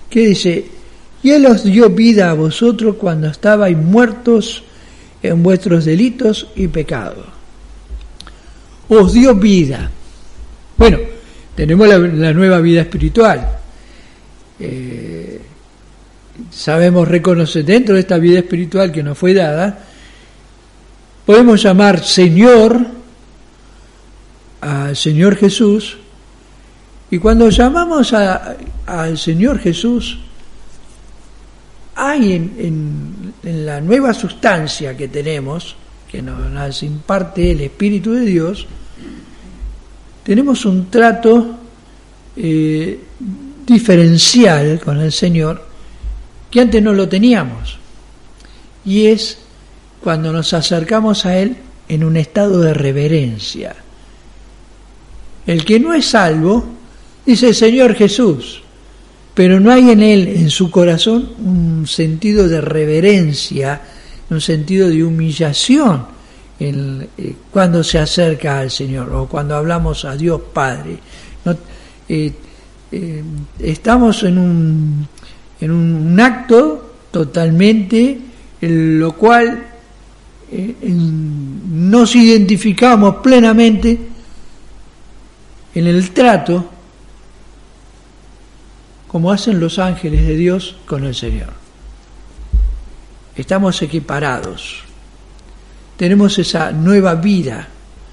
que dice: y Él os dio vida a vosotros cuando estabais muertos en vuestros delitos y pecados. Os dio vida. Bueno, tenemos la nueva vida espiritual. Sabemos reconocer dentro de esta vida espiritual que nos fue dada, podemos llamar Señor al Señor Jesús, y cuando llamamos al Señor Jesús, hay en la nueva sustancia que tenemos, que nos imparte el Espíritu de Dios, tenemos un trato diferencial con el Señor que antes no lo teníamos, y es cuando nos acercamos a Él en un estado de reverencia. El que no es salvo dice Señor Jesús, pero no hay en él, en su corazón, un sentido de reverencia, un sentido de humillación cuando se acerca al Señor, o cuando hablamos a Dios Padre. No, estamos en un acto totalmente en lo cual nos identificamos plenamente en el trato como hacen los ángeles de Dios con el Señor. Estamos equiparados, tenemos esa nueva vida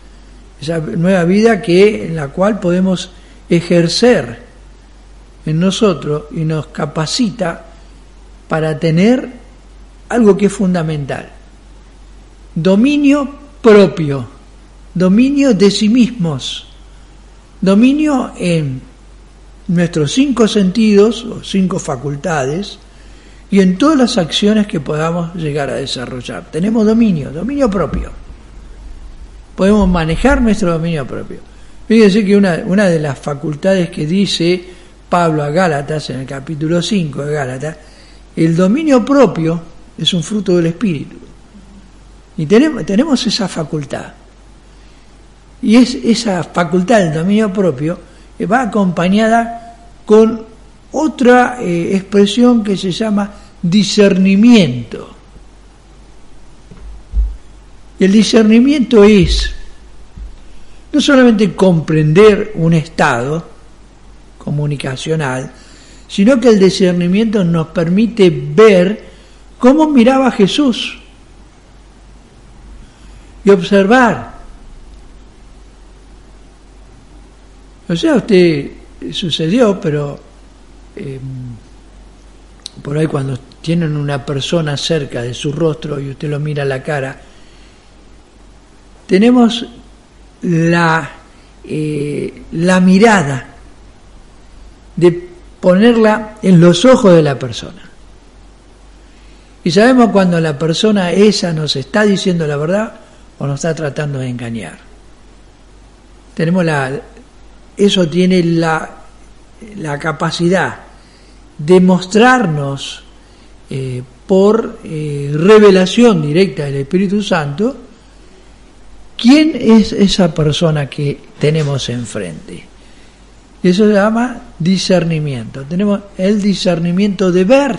en la cual podemos ejercer en nosotros y nos capacita para tener algo que es fundamental: dominio propio, dominio de sí mismos, dominio en nuestros 5 sentidos o 5 facultades y en todas las acciones que podamos llegar a desarrollar. Tenemos dominio propio. Podemos manejar nuestro dominio propio. Fíjense que una de las facultades que dice Pablo a Gálatas, en el capítulo 5 de Gálatas, el dominio propio es un fruto del Espíritu. Y tenemos esa facultad. Y esa facultad del dominio propio va acompañada con otra expresión que se llama discernimiento. Y el discernimiento es no solamente comprender un estado comunicacional, sino que el discernimiento nos permite ver cómo miraba Jesús y observar. O sea, usted sucedió, pero por ahí cuando tienen una persona cerca de su rostro y usted lo mira a la cara, tenemos la mirada de ponerla en los ojos de la persona. Y sabemos cuando la persona esa nos está diciendo la verdad o nos está tratando de engañar. Eso tiene la capacidad de mostrarnos por revelación directa del Espíritu Santo quién es esa persona que tenemos enfrente. Y eso se llama discernimiento. Tenemos el discernimiento de ver.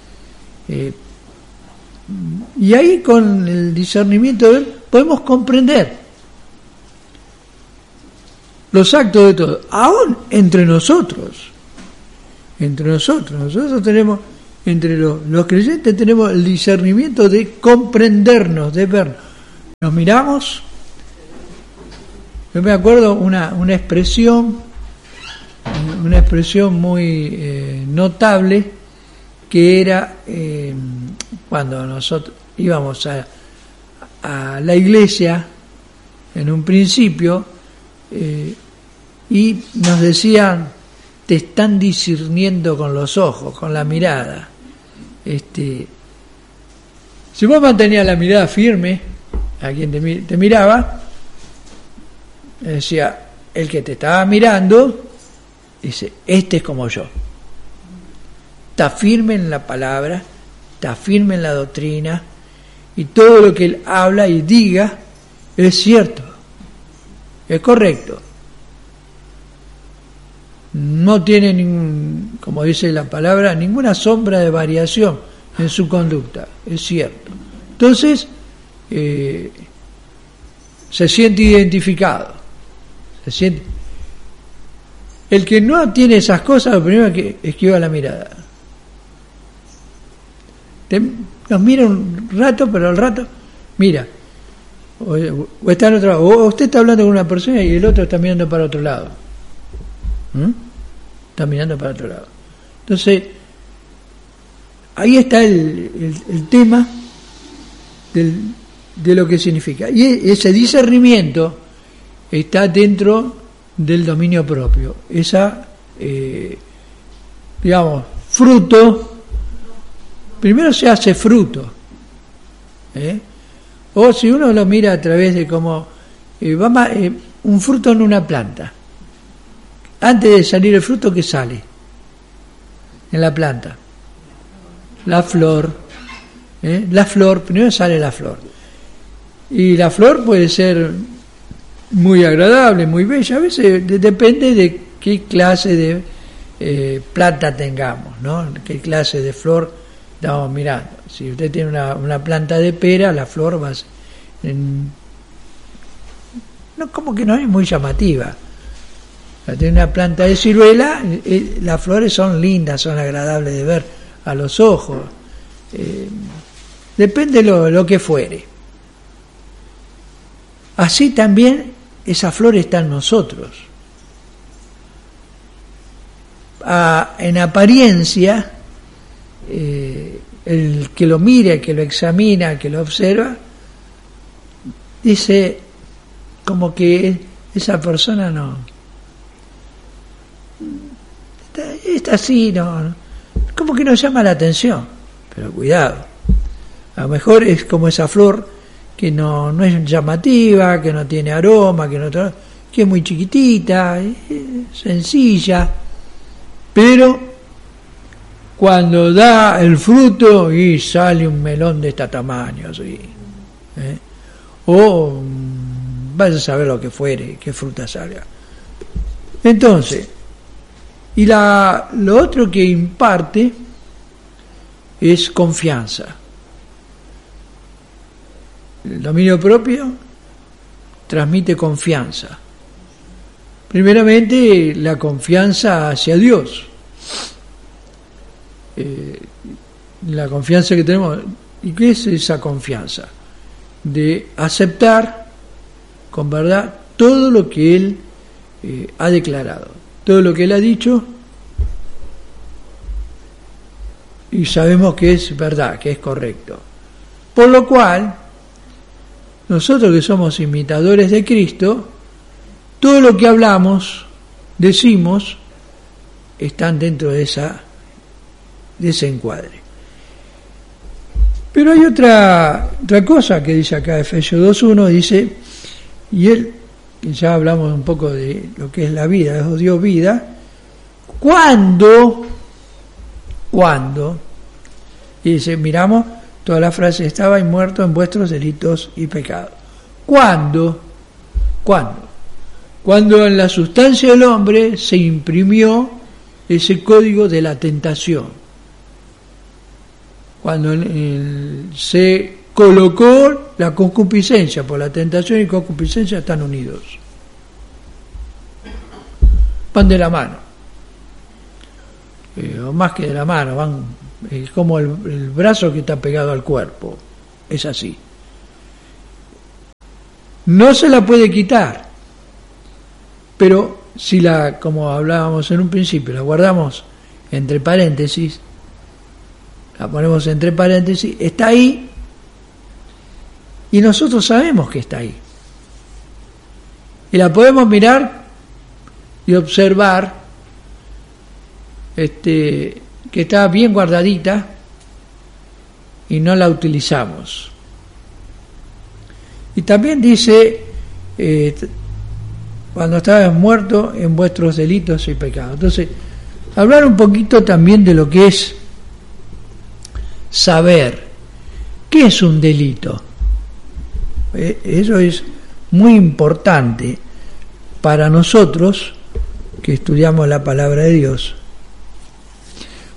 Y ahí con el discernimiento de ver podemos comprender los actos de todos, aún entre nosotros. Nosotros tenemos, entre los creyentes tenemos el discernimiento de comprendernos, de vernos. Nos miramos. Yo me acuerdo una expresión muy notable, que era cuando nosotros íbamos a la iglesia en un principio, y nos decían: te están discerniendo con los ojos, con la mirada. Si vos mantenías la mirada firme a quien te miraba, decía, el que te estaba mirando dice, este es como yo, está firme en la palabra, está firme en la doctrina, y todo lo que él habla y diga es cierto, es correcto, no tiene como dice la palabra, ninguna sombra de variación en su conducta, es cierto. Entonces, se siente identificado, se siente. El que no tiene esas cosas, lo primero es que esquiva la mirada. Nos mira un rato, pero al rato, mira, o está en otro lado, o usted está hablando con una persona y el otro está mirando para otro lado. Está mirando para otro lado. Entonces, ahí está el tema de lo que significa. Y ese discernimiento está dentro del dominio propio. Esa, digamos, fruto, primero se hace fruto. O si uno lo mira a través de como un fruto en una planta. Antes de salir el fruto, ¿qué sale? En la planta. La flor. La flor, primero sale la flor. Y la flor puede ser muy agradable, muy bella. A veces depende de qué clase de planta tengamos, ¿no? Qué clase de flor estamos mirando. Si usted tiene una planta de pera, la flor va a ser no, como que no es muy llamativa. Tiene una planta de ciruela, las flores son lindas, son agradables de ver a los ojos. Depende lo que fuere. Así también esa flor está en nosotros. En apariencia, el que lo mira, el que lo examina, el que lo observa, dice como que esa persona no está así, no, como que nos llama la atención. Pero cuidado, a lo mejor es como esa flor que no es llamativa, que no tiene aroma, que es muy chiquitita, sencilla, pero cuando da el fruto y sale un melón de este tamaño, así, o vaya a saber lo que fuere, qué fruta salga. Entonces, y lo otro que imparte es confianza. El dominio propio transmite confianza. Primeramente, la confianza hacia Dios. La confianza que tenemos. ¿Y qué es esa confianza? De aceptar con verdad todo lo que Él ha declarado, todo lo que Él ha dicho, y sabemos que es verdad, que es correcto. Por lo cual, nosotros que somos imitadores de Cristo, todo lo que hablamos, decimos, están dentro de ese encuadre. Pero hay otra cosa que dice acá Efesios 2:1, dice, y Él, que ya hablamos un poco de lo que es la vida, Dios dio vida, cuando, y dice, miramos toda la frase, estabais muertos en vuestros delitos y pecados. ¿Cuándo? Cuando en la sustancia del hombre se imprimió ese código de la tentación. Cuando se colocó la concupiscencia, por la tentación y concupiscencia están unidos. Van de la mano. O más que de la mano, van como el brazo que está pegado al cuerpo. Es así. No se la puede quitar, pero si como hablábamos en un principio, la guardamos entre paréntesis, la ponemos entre paréntesis, está ahí, y nosotros sabemos que está ahí. Y la podemos mirar y observar que está bien guardadita y no la utilizamos. Y también dice, cuando estabas muerto en vuestros delitos y pecados. Entonces, hablar un poquito también de lo que es saber qué es un delito. Eso es muy importante para nosotros que estudiamos la palabra de Dios.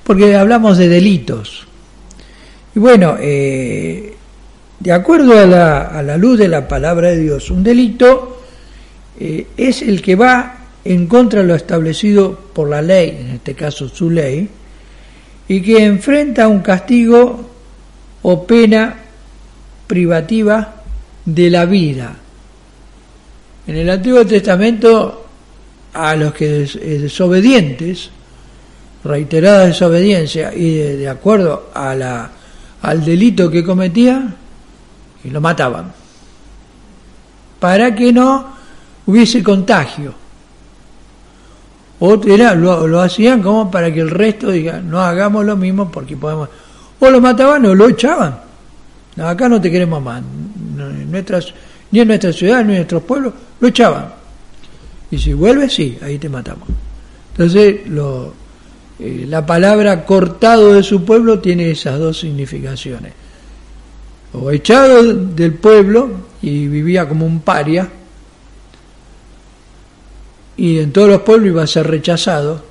porque hablamos de delitos. Y bueno, de acuerdo a la luz de la palabra de Dios, un delito es el que va en contra de lo establecido por la ley, en este caso su ley, y que enfrenta un castigo o pena privativa de la vida. En el Antiguo Testamento, a los que desobedientes, reiterada desobediencia y de acuerdo a al delito que cometía, y lo mataban, para que no hubiese contagio. O lo hacían como para que el resto diga, no hagamos lo mismo porque podemos. O lo mataban o lo echaban. No, acá no te queremos más. Ni en nuestra ciudad, ni en nuestros pueblos, lo echaban. Y si vuelves, sí, ahí te matamos. Entonces, la palabra cortado de su pueblo tiene esas dos significaciones. O echado del pueblo y vivía como un paria, y en todos los pueblos iba a ser rechazado,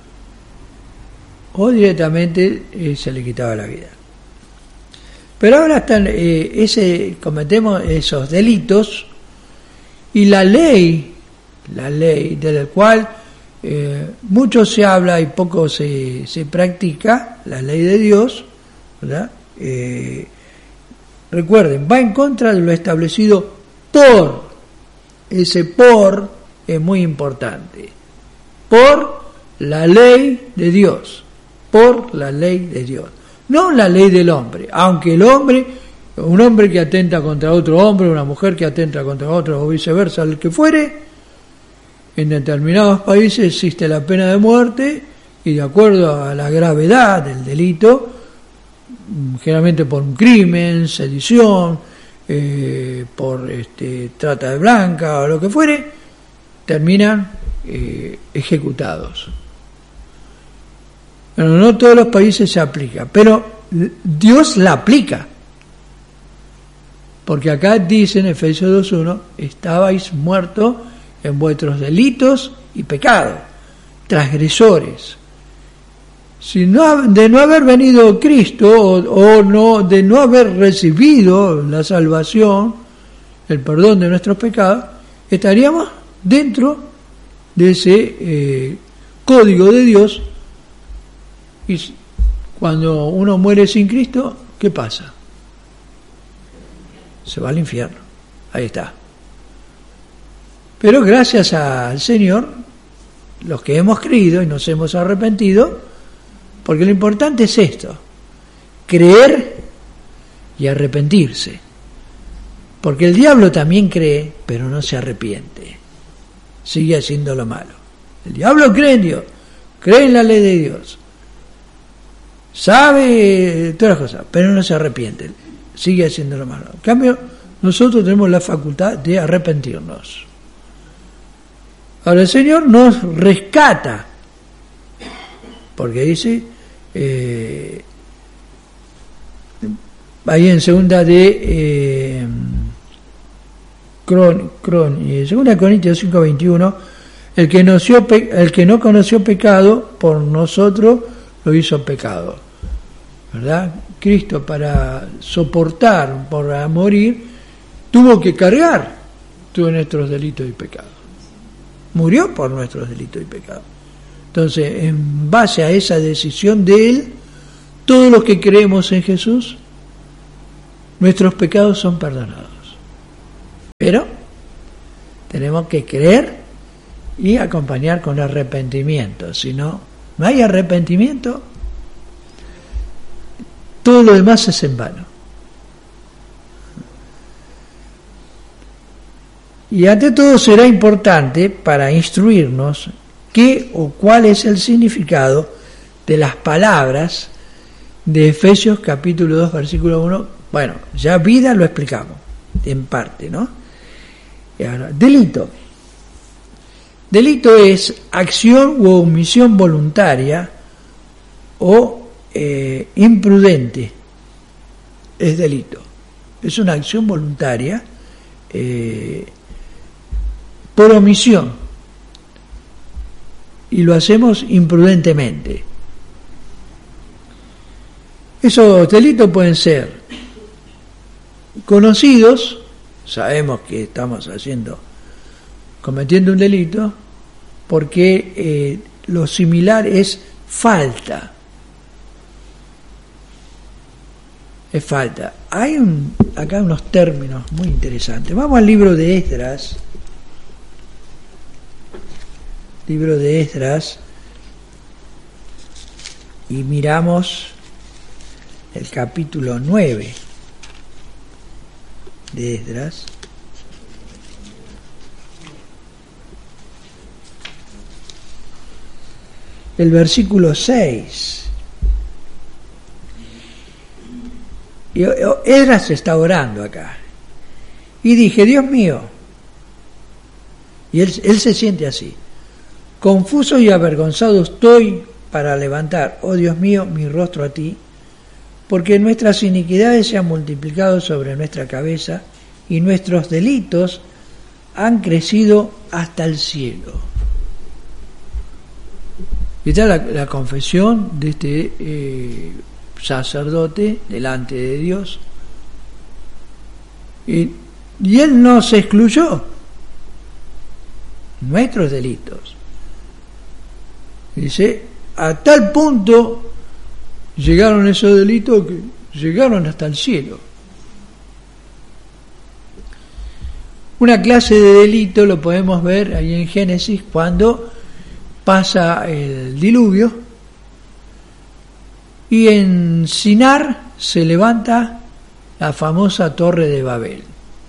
o directamente se le quitaba la vida. Pero ahora cometemos esos delitos, y la ley de la cual mucho se habla y poco se practica, la ley de Dios, ¿verdad? Recuerden, va en contra de lo establecido por. Ese por es muy importante. Por la ley de Dios. Por la ley de Dios. No la ley del hombre. Aunque un hombre que atenta contra otro hombre, una mujer que atenta contra otro, o viceversa, el que fuere, en determinados países existe la pena de muerte, y de acuerdo a la gravedad del delito, generalmente por un crimen, sedición, por trata de blanca o lo que fuere, terminan ejecutados. Pero no todos los países se aplica, pero Dios la aplica. Porque acá dice en Efesios 2:1, estabais muertos en vuestros delitos y pecados, transgresores. De no haber venido Cristo de no haber recibido la salvación, el perdón de nuestros pecados, estaríamos dentro de ese código de Dios. Y cuando uno muere sin Cristo, ¿qué pasa? Se va al infierno. Ahí está. Pero gracias al Señor, los que hemos creído y nos hemos arrepentido, porque lo importante es esto, creer y arrepentirse. Porque el diablo también cree, pero no se arrepiente. Sigue haciendo lo malo. El diablo cree en Dios, cree en la ley de Dios, sabe todas las cosas, pero no se arrepiente. Sigue haciendo lo malo. En cambio, nosotros tenemos la facultad de arrepentirnos. Ahora el Señor nos rescata, porque dice, ahí en segunda de segunda Corintios 5:21, el que no conoció pecado, por nosotros lo hizo pecado, ¿verdad? Cristo, para soportar, para morir, tuvo que cargar todos nuestros delitos y pecados. Murió por nuestros delitos y pecados. Entonces, en base a esa decisión de Él, todos los que creemos en Jesús, nuestros pecados son perdonados. Pero tenemos que creer y acompañar con arrepentimiento. Si no hay arrepentimiento, todo lo demás es en vano. Y ante todo será importante para instruirnos qué o cuál es el significado de las palabras de Efesios capítulo 2 versículo 1. Bueno, ya vida lo explicamos en parte, ¿no? Y ahora, delito. Delito es acción u omisión voluntaria o imprudente. Es delito. Es una acción voluntaria por omisión, y lo hacemos imprudentemente. Esos delitos pueden ser conocidos, sabemos que estamos cometiendo un delito, porque lo similar es falta. Es falta. Hay acá unos términos muy interesantes. Vamos al libro de Esdras. Libro de Esdras. Y miramos el capítulo 9 de Esdras. El versículo 6. Y Esdras está orando acá. Y dije, Dios mío, y él se siente así, confuso y avergonzado estoy para levantar, oh Dios mío, mi rostro a ti, porque nuestras iniquidades se han multiplicado sobre nuestra cabeza y nuestros delitos han crecido hasta el cielo. Y está la confesión de este sacerdote delante de Dios. Y él no se excluyó. Nuestros delitos. Dice, a tal punto llegaron esos delitos que llegaron hasta el cielo. Una clase de delito lo podemos ver ahí en Génesis cuando pasa el diluvio y en Sinar se levanta la famosa Torre de Babel.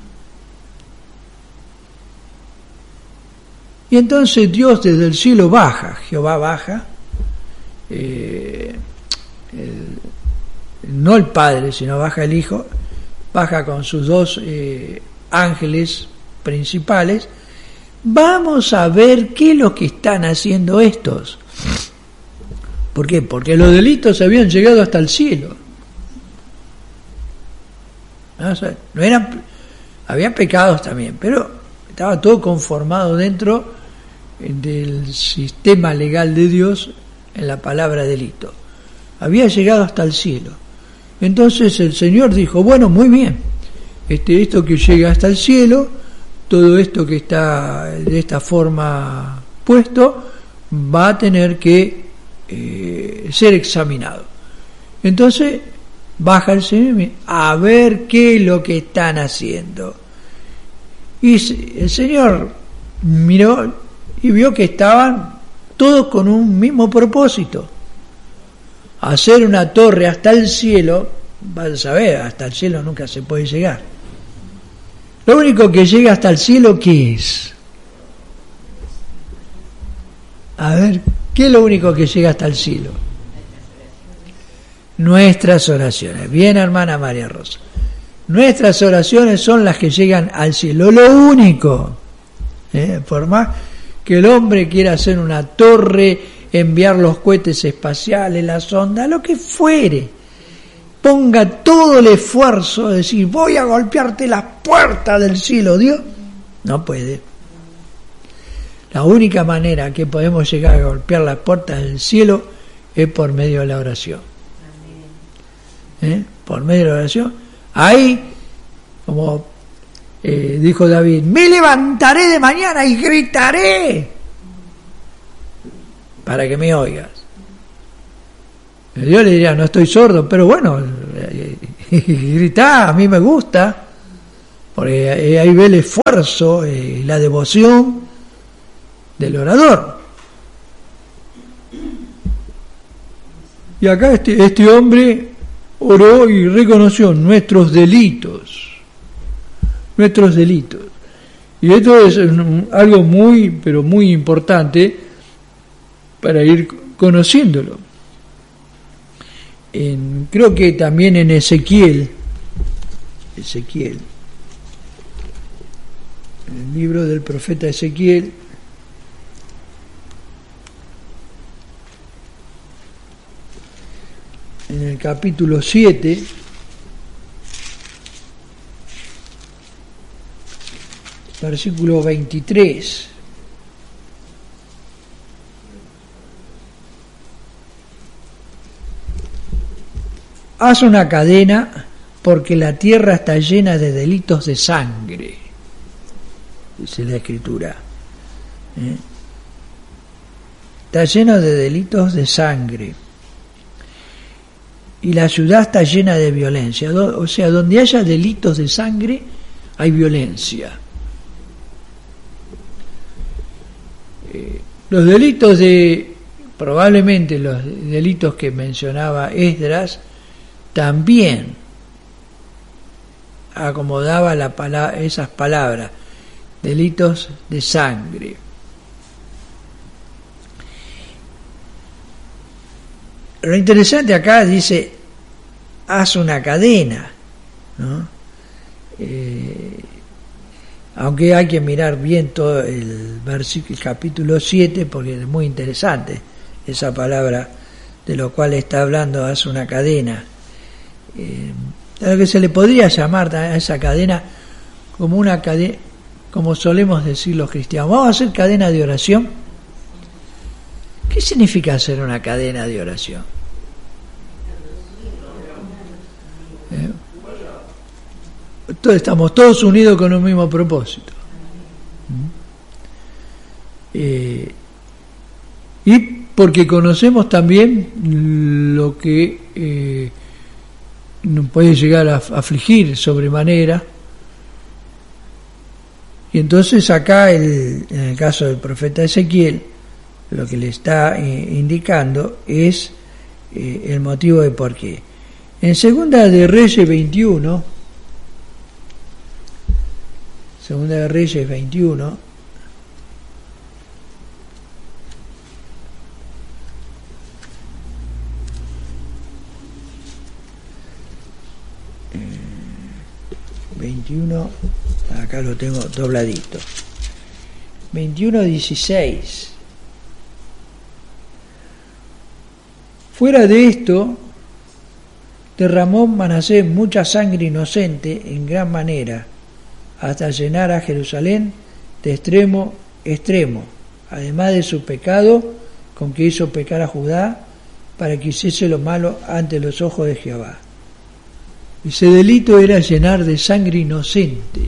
Y entonces Dios desde el cielo baja, Jehová baja, no el Padre, sino baja el Hijo, baja con sus dos ángeles principales. Vamos a ver qué es lo que están haciendo estos. ¿Por qué? Porque los delitos habían llegado hasta el cielo. No eran, habían pecados también, pero estaba todo conformado dentro del sistema legal de Dios en la palabra delito. Había llegado hasta el cielo. Entonces el Señor dijo, bueno, muy bien, esto que llega hasta el cielo, todo esto que está de esta forma puesto, va a tener que ser examinado. Entonces baja el Señor a ver qué es lo que están haciendo. Y el Señor miró y vio que estaban todos con un mismo propósito: hacer una torre hasta el cielo. Vas a saber, hasta el cielo nunca se puede llegar. Lo único que llega hasta el cielo, ¿qué es? A ver, ¿qué es lo único que llega hasta el cielo? Nuestras oraciones. Bien, hermana María Rosa. Nuestras oraciones son las que llegan al cielo. Lo único. Por más que el hombre quiera hacer una torre, enviar los cohetes espaciales, la sonda, lo que fuere, ponga todo el esfuerzo de decir, voy a golpearte las puertas del cielo, Dios, no puede. La única manera que podemos llegar a golpear las puertas del cielo es por medio de la oración. Por medio de la oración. Ahí, como dijo David, me levantaré de mañana y gritaré para que me oigas. Dios le diría, no estoy sordo, pero bueno, gritá, a mí me gusta, porque ahí ve el esfuerzo, la devoción del orador. Y acá este hombre oró y reconoció nuestros delitos. Y esto es algo muy, pero muy importante para ir conociéndolo. Creo que también en Ezequiel, en el libro del profeta Ezequiel, en el capítulo 7, versículo 23. haz una cadena porque la tierra está llena de delitos de sangre, dice la Escritura. Está lleno de delitos de sangre. Y la ciudad está llena de violencia. O sea, donde haya delitos de sangre, hay violencia. Los delitos probablemente los delitos que mencionaba Esdras, también acomodaba esas palabras, delitos de sangre. Lo interesante acá dice, haz una cadena, ¿no? Aunque hay que mirar bien todo el versículo, el capítulo 7, porque es muy interesante esa palabra de lo cual está hablando, haz una cadena. Lo que se le podría llamar a esa cadena como una cadena, como solemos decir los cristianos, vamos a hacer cadena de oración. ¿Qué significa hacer una cadena de oración? Estamos todos unidos con un mismo propósito. Y porque conocemos también lo que nos puede llegar a afligir sobremanera. Y entonces acá, en el caso del profeta Ezequiel, lo que le está indicando es el motivo de por qué. En Segunda de Reyes 21, Segunda de Reyes 21, acá lo tengo dobladito, 21:16. Fuera de esto, derramó Manasés mucha sangre inocente en gran manera, hasta llenar a Jerusalén de extremo a extremo, además de su pecado con que hizo pecar a Judá, para que hiciese lo malo ante los ojos de Jehová. Ese delito era llenar de sangre inocente.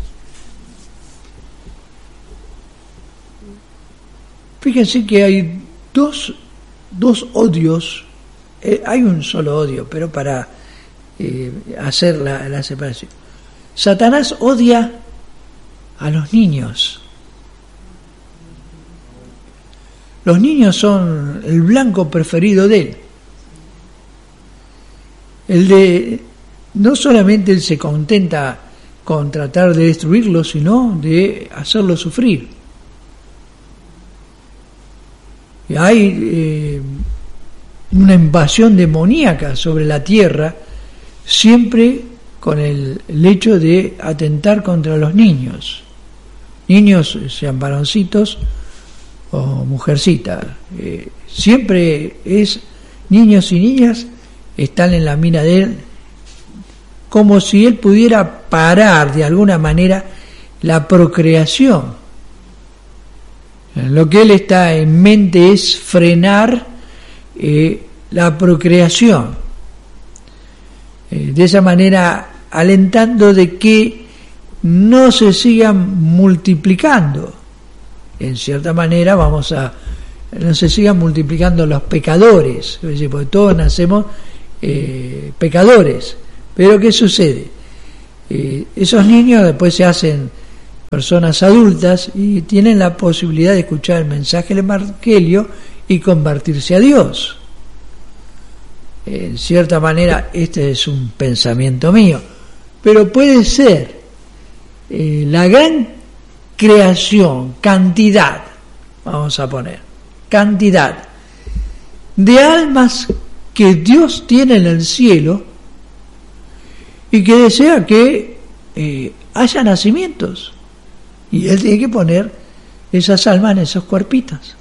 Fíjense que hay dos odios, hay un solo odio, pero para hacer la separación. Satanás odia a los niños. Los niños son el blanco preferido de él. No solamente él se contenta con tratar de destruirlos, sino de hacerlos sufrir. Y hay una invasión demoníaca sobre la tierra, siempre con el hecho de atentar contra los niños, sean varoncitos o mujercitas. Siempre es niños y niñas están en la mira de él, como si él pudiera parar de alguna manera la procreación. Lo que él está en mente es frenar la procreación, de esa manera alentando de que no se sigan multiplicando. En cierta manera no se sigan multiplicando los pecadores, es decir, porque todos nacemos pecadores. Pero ¿qué sucede? Esos niños después se hacen personas adultas y tienen la posibilidad de escuchar el mensaje del Evangelio y convertirse a Dios. En cierta manera, este es un pensamiento mío, pero puede ser la gran creación, cantidad de almas que Dios tiene en el cielo y que desea que haya nacimientos, y Él tiene que poner esas almas en esos cuerpitos.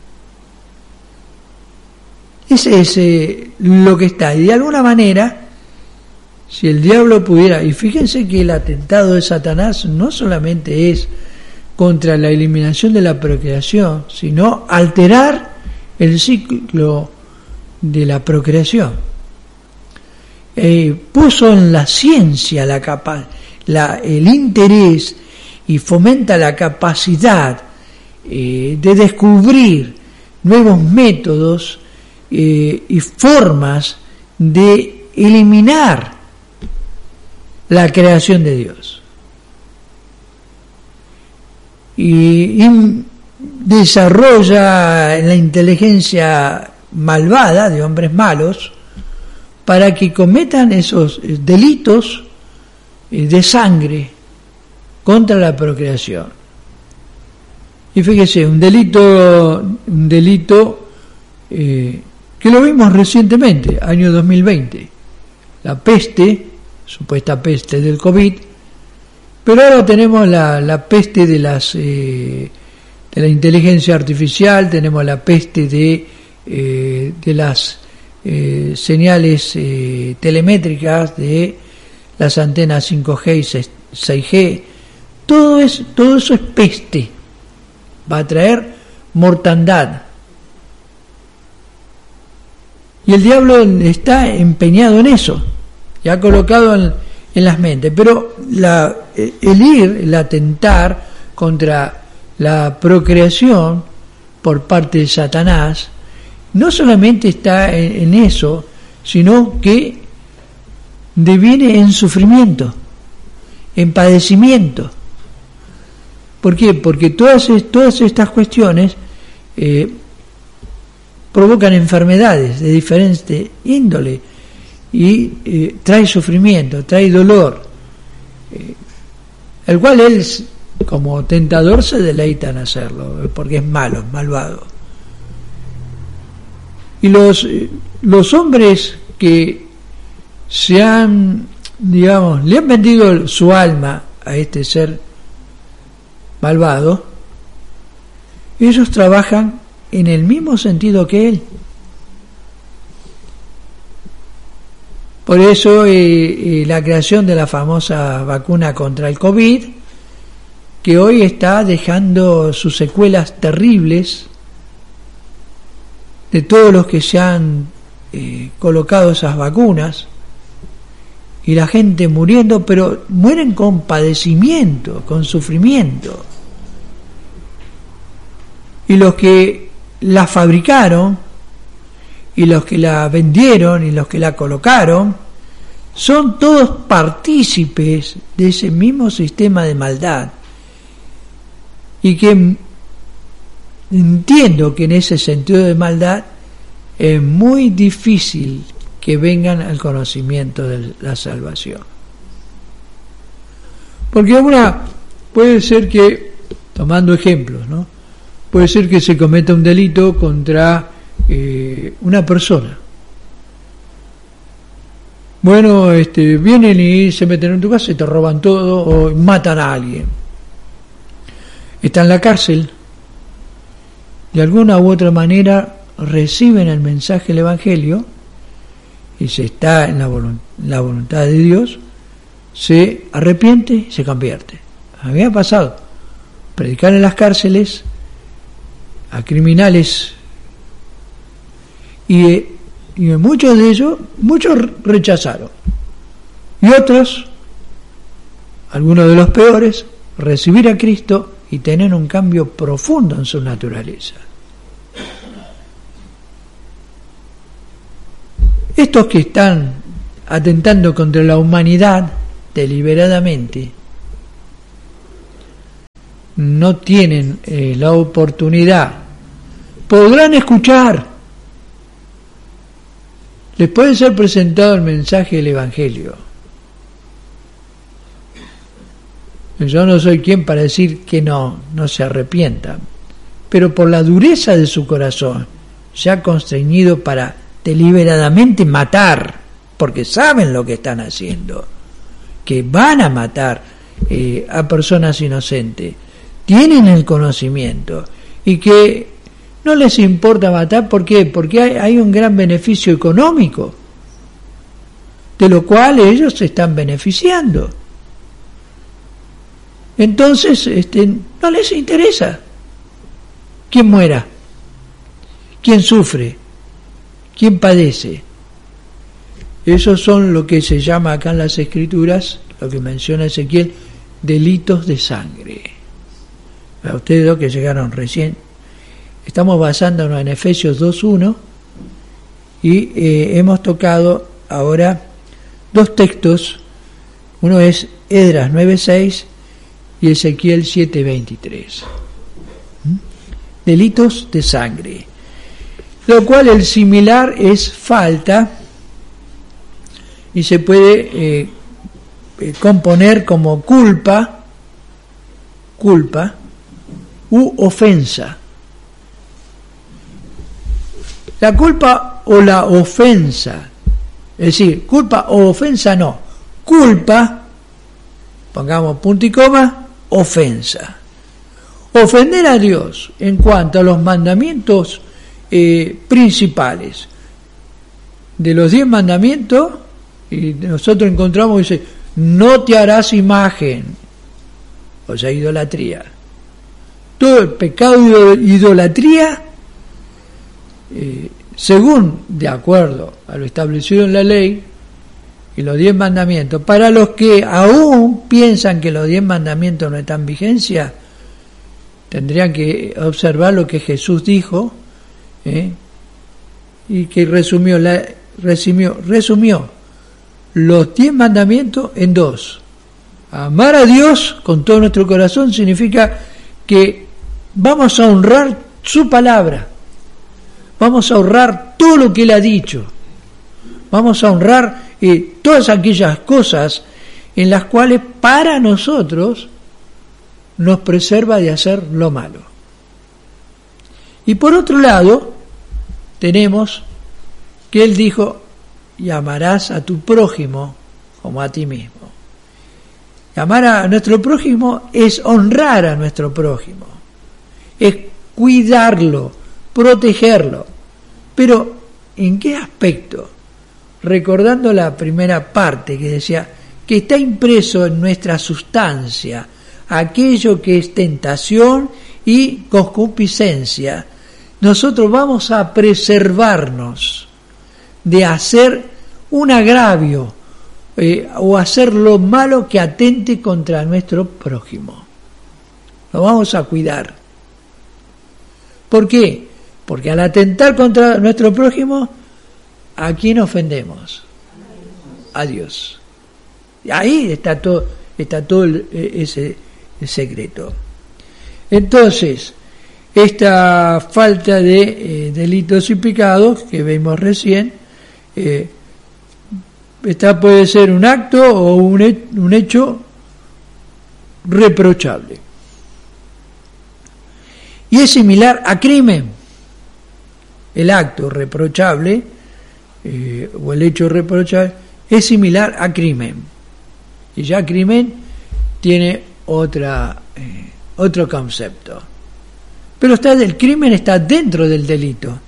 Ese es lo que está. Y de alguna manera, si el diablo pudiera, y fíjense que el atentado de Satanás no solamente es contra la eliminación de la procreación, sino alterar el ciclo de la procreación. puso en la ciencia el interés y fomenta la capacidad de descubrir nuevos métodos y formas de eliminar la creación de Dios. Y desarrolla la inteligencia malvada de hombres malos para que cometan esos delitos de sangre contra la procreación. Y fíjese, un delito que lo vimos recientemente, año 2020, la peste, supuesta peste del COVID, pero ahora tenemos la peste de la inteligencia artificial, tenemos la peste de las señales telemétricas, de las antenas 5G y 6G. Todo eso es peste, va a traer mortandad. Y el diablo está empeñado en eso, y ha colocado en las mentes. Pero el atentar contra la procreación por parte de Satanás no solamente está en eso, sino que deviene en sufrimiento, en padecimiento. ¿Por qué? Porque todas estas cuestiones provocan enfermedades de diferente índole y trae sufrimiento, trae dolor, el cual él, como tentador, se deleita en hacerlo, porque es malo, malvado. Y los hombres que le han vendido su alma a este ser malvado, ellos trabajan en el mismo sentido que él. Por eso la creación de la famosa vacuna contra el COVID, que hoy está dejando sus secuelas terribles de todos los que se han colocado esas vacunas, y la gente muriendo, pero mueren con padecimiento, con sufrimiento. Y los que la fabricaron, y los que la vendieron, y los que la colocaron, son todos partícipes de ese mismo sistema de maldad. Y que entiendo que en ese sentido de maldad es muy difícil que vengan al conocimiento de la salvación. Porque ahora puede ser que, tomando ejemplos, ¿no?, puede ser que se cometa un delito contra una persona. Bueno, vienen y se meten en tu casa y te roban todo o matan a alguien. Está en la cárcel, de alguna u otra manera reciben el mensaje del Evangelio, y se está en la voluntad de Dios, se arrepiente y se convierte. A mí me ha pasado predicar en las cárceles a criminales, y muchos de ellos, muchos rechazaron, y otros, algunos de los peores, recibir a Cristo y tener un cambio profundo en su naturaleza. Estos que están atentando contra la humanidad deliberadamente no tienen la oportunidad. Podrán escuchar, les puede ser presentado el mensaje del Evangelio. Yo no soy quien para decir que no se arrepientan, pero por la dureza de su corazón se ha constreñido para deliberadamente matar, porque saben lo que están haciendo, que van a matar a personas inocentes, tienen el conocimiento, y que no les importa matar. ¿Por qué? Porque hay un gran beneficio económico, de lo cual ellos se están beneficiando. Entonces no les interesa quién muera, quién sufre, quién padece. Esos son lo que se llama acá en las Escrituras, lo que menciona Ezequiel, delitos de sangre. Para ustedes dos que llegaron recién, estamos basándonos en Efesios 2.1 y hemos tocado ahora dos textos. Uno es Esdras 9.6 y Ezequiel 7.23. Delitos de sangre. Lo cual el similar es falta y se puede componer como culpa u ofensa. La culpa o la ofensa, es decir, culpa o ofensa no, culpa, pongamos punto y coma, ofensa. Ofender a Dios en cuanto a los mandamientos principales. De los 10 mandamientos, y nosotros encontramos, dice, no te harás imagen, o sea, idolatría. Todo el pecado de idolatría, según, de acuerdo a lo establecido en la ley y los 10 mandamientos, para los que aún piensan que los 10 mandamientos no están en vigencia, tendrían que observar lo que Jesús dijo, y que resumió los 10 mandamientos en 2. Amar a Dios con todo nuestro corazón significa que vamos a honrar su palabra, vamos a honrar todo lo que Él ha dicho, vamos a honrar todas aquellas cosas en las cuales para nosotros nos preserva de hacer lo malo. Y por otro lado, tenemos que Él dijo, y amarás a tu prójimo como a ti mismo. Y amar a nuestro prójimo es honrar a nuestro prójimo, es cuidarlo, protegerlo. Pero, ¿en qué aspecto? Recordando la primera parte que decía que está impreso en nuestra sustancia aquello que es tentación y concupiscencia. Nosotros vamos a preservarnos de hacer un agravio o hacer lo malo que atente contra nuestro prójimo. Lo vamos a cuidar. ¿Por qué? Porque al atentar contra nuestro prójimo, ¿a quién ofendemos? A Dios. Y ahí está todo ese secreto. Entonces, esta falta de delitos y pecados que vemos recién, esta puede ser un acto o un hecho reprochable. Y es similar a crimen. El acto reprochable o el hecho reprochable es similar a crimen. Y ya crimen tiene otro concepto. Pero el crimen está dentro del delito.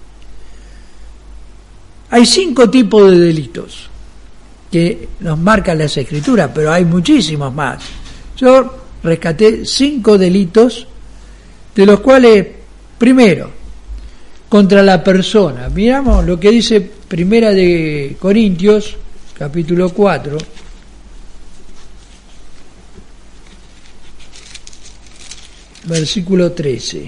Hay 5 tipos de delitos que nos marcan las Escrituras, pero hay muchísimos más. Yo rescaté 5 delitos, de los cuales, primero, contra la persona. Miramos lo que dice Primera de Corintios, capítulo 4, versículo 13.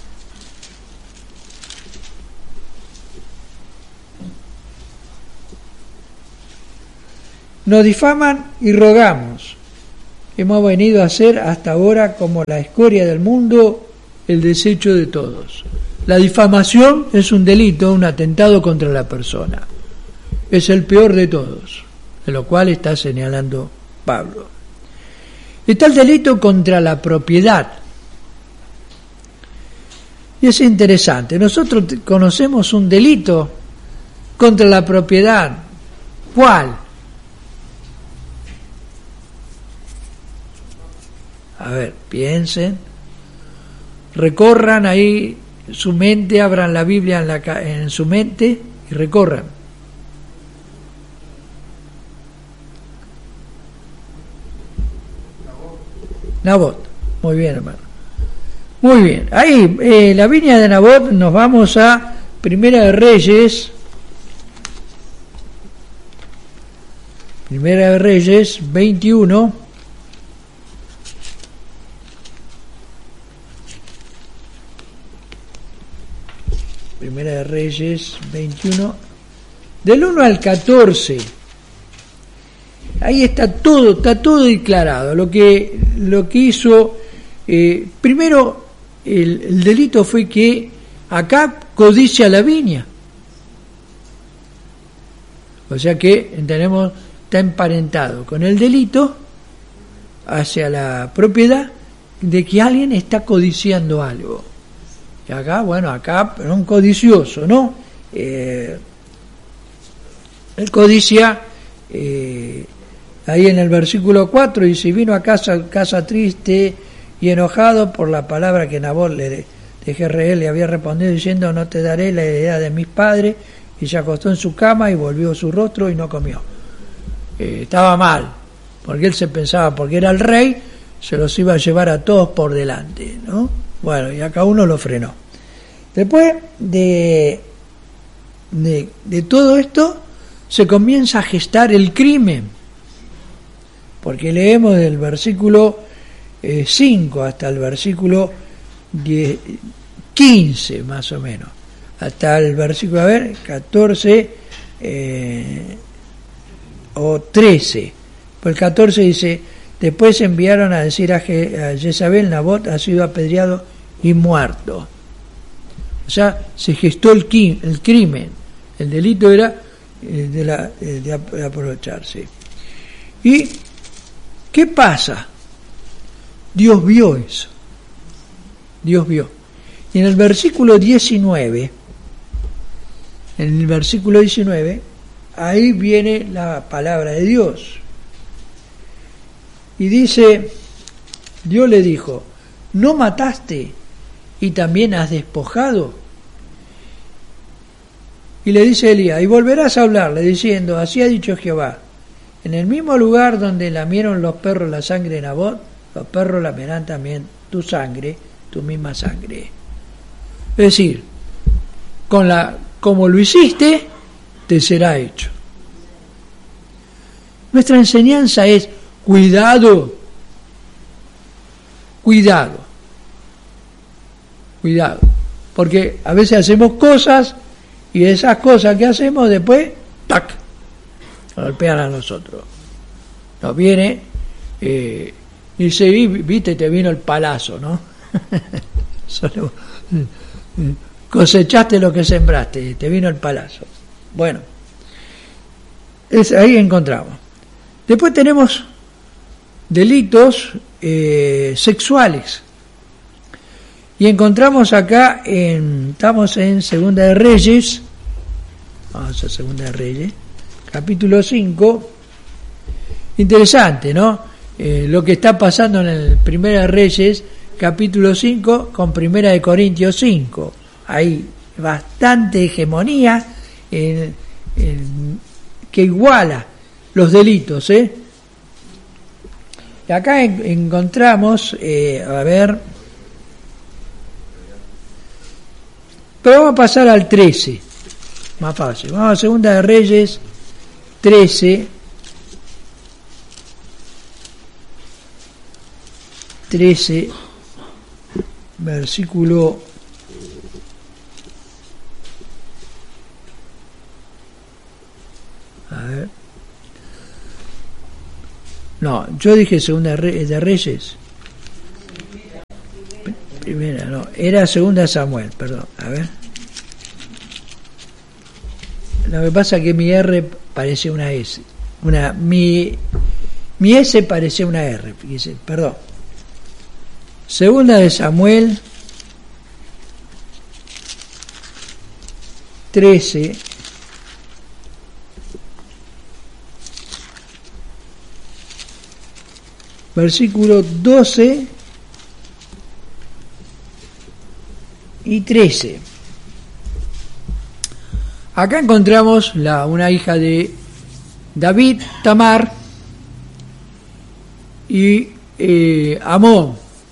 Nos difaman y rogamos. Hemos venido a ser hasta ahora como la escoria del mundo, el desecho de todos. La difamación es un delito, un atentado contra la persona. Es el peor de todos, de lo cual está señalando Pablo. Está el delito contra la propiedad. Y es interesante, nosotros conocemos un delito contra la propiedad. ¿Cuál? A ver, piensen, recorran ahí su mente, abran la Biblia en su mente y recorran. Nabot, muy bien, hermano. Muy bien, ahí la viña de Nabot, nos vamos a Primera de Reyes, Primera de Reyes 21. Primera de Reyes 21, del 1 al 14. Ahí está todo declarado. Lo que hizo, primero, el delito fue que Acab codicia la viña. O sea que está emparentado con el delito hacia la propiedad de que alguien está codiciando algo. Y acá, Acab era un codicioso, ¿no? Él codicia, ahí en el versículo 4 dice: vino a casa triste y enojado por la palabra que Nabot de Jezreel le había respondido, diciendo: no te daré la heredad de mis padres. Y se acostó en su cama y volvió su rostro y no comió. Estaba mal, porque él se pensaba, porque era el rey, se los iba a llevar a todos por delante, ¿no? Bueno, y acá uno lo frenó. Después de todo esto, se comienza a gestar el crimen, porque leemos del versículo 5 hasta el versículo 15, más o menos, hasta el versículo, 14 o 13. Pues el 14 dice: después enviaron a decir a Jezabel: Nabot ha sido apedreado y muerto. O sea, se gestó el crimen. El delito era de aprovecharse. ¿Y qué pasa? Dios vio eso. Dios vio. Y en el versículo 19, ahí viene la palabra de Dios. Y dice, Dios le dijo: ¿no mataste y también has despojado? Y le dice Elías: y volverás a hablarle diciendo: así ha dicho Jehová, en el mismo lugar donde lamieron los perros la sangre de Nabot, los perros lamerán también tu sangre, tu misma sangre. Es decir, como lo hiciste, te será hecho. Nuestra enseñanza es: cuidado, porque a veces hacemos cosas y esas cosas que hacemos después, ¡tac!, golpean a nosotros. Nos viene y dice: viste, te vino el palazo, ¿no? Solo cosechaste lo que sembraste, te vino el palazo. Bueno, ahí encontramos. Después tenemos delitos sexuales. Y encontramos acá, estamos en Segunda de Reyes, vamos a Segunda de Reyes, capítulo 5, interesante, ¿no? Lo que está pasando en el Primera de Reyes, capítulo 5, con Primera de Corintios 5. Hay bastante hegemonía que iguala los delitos, Y acá encontramos, pero vamos a pasar al 13, más fácil. Vamos a Segunda de Reyes 13, versículo no, yo dije Segunda de Reyes. Primera, no, era Segunda de Samuel, perdón. A ver. Lo que pasa es que mi R parecía una S. Mi S parecía una R, fíjese, perdón. Segunda de Samuel 13, versículo 12 y 13. Acá encontramos una hija de David, Tamar, y Amón,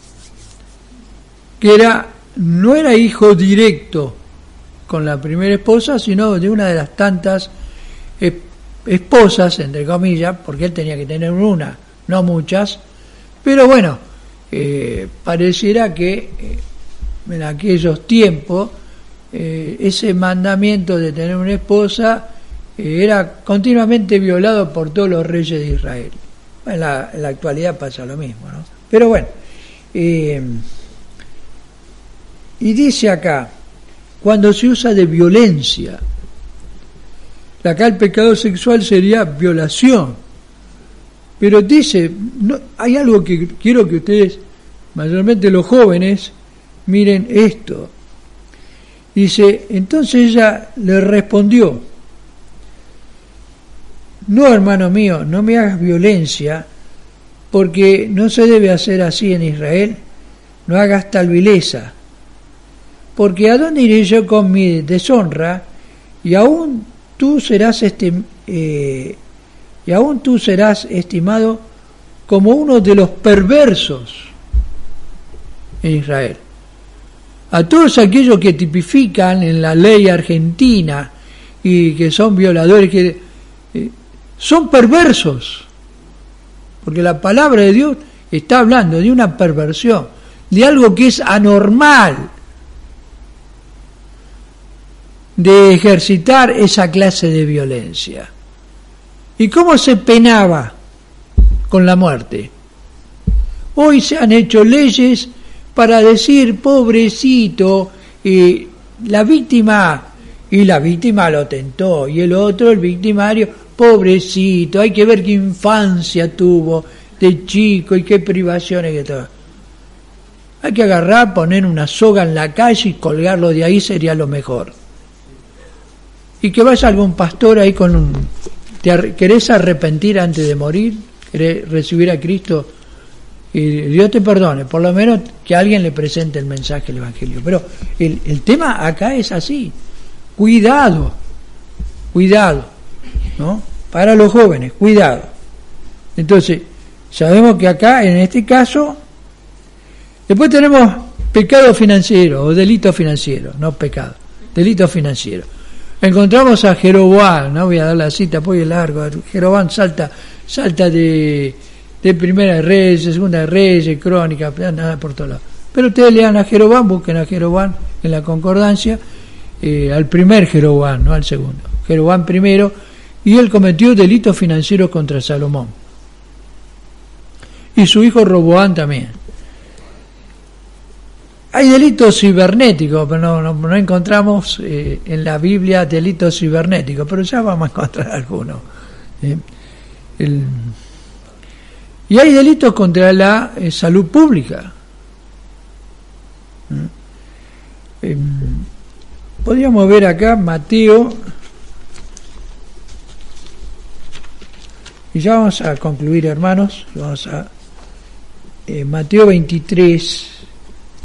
que no era hijo directo con la primera esposa, sino de una de las tantas esposas, entre comillas, porque él tenía que tener una, no muchas, pero bueno, pareciera que en aquellos tiempos ese mandamiento de tener una esposa era continuamente violado por todos los reyes de Israel. En la actualidad pasa lo mismo, ¿no? Pero bueno, y dice acá, cuando se usa de violencia, acá el pecado sexual sería violación, pero dice, no, hay algo que quiero que ustedes, mayormente los jóvenes, miren esto. Dice, entonces ella le respondió, no, hermano mío, no me hagas violencia, porque no se debe hacer así en Israel, no hagas tal vileza, porque ¿a dónde iré yo con mi deshonra? Y aún tú serás estimado como uno de los perversos en Israel. A todos aquellos que tipifican en la ley argentina y que son violadores, que son perversos, porque la palabra de Dios está hablando de una perversión, de algo que es anormal, de ejercitar esa clase de violencia. ¿Y cómo se penaba? Con la muerte. Hoy se han hecho leyes para decir, pobrecito, la víctima lo tentó, y el otro, el victimario, pobrecito, hay que ver qué infancia tuvo de chico y qué privaciones que todo. Hay que agarrar, poner una soga en la calle y colgarlo de ahí, sería lo mejor. Y que vaya algún pastor ahí con ¿querés arrepentir antes de morir? ¿Querés recibir a Cristo? Y Dios te perdone, por lo menos que alguien le presente el mensaje del Evangelio. Pero el tema acá es así. Cuidado, ¿no? Para los jóvenes, cuidado. Entonces, sabemos que acá, en este caso, después tenemos pecado financiero o delito financiero, no pecado, delito financiero. Encontramos a Jeroboam, no voy a dar la cita porque es largo. Jeroboam salta de Primera de Reyes, Segunda de Reyes, Crónica, nada por todos lados. Pero ustedes lean a Jeroboam, busquen a Jeroboam en la concordancia, al primer Jeroboam, no al segundo. Jeroboam primero, y él cometió delitos financieros contra Salomón. Y su hijo Roboam también. Hay delitos cibernéticos, pero no encontramos en la Biblia delitos cibernéticos, pero ya vamos a encontrar algunos. Y hay delitos contra la salud pública. Podríamos ver acá Mateo, y ya vamos a concluir, hermanos. Vamos a Mateo 23.